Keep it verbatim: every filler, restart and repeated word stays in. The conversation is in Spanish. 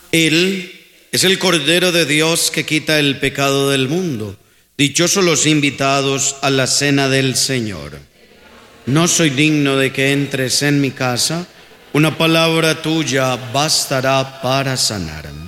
Él es el Cordero de Dios que quita el pecado del mundo. Dichosos los invitados a la cena del Señor. No soy digno de que entres en mi casa, una palabra tuya bastará para sanarme.